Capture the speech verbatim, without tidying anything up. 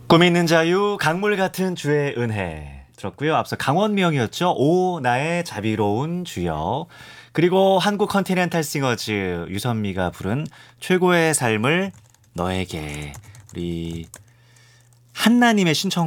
꿈 있는 자유, 강물 같은 주의 은혜 들었고요. 앞서 강원명이었죠. 오 나의 자비로운 주여. 그리고 한국 컨티넨탈 싱어즈 유선미가 부른 최고의 삶을 너에게. 우리 한나님의 신청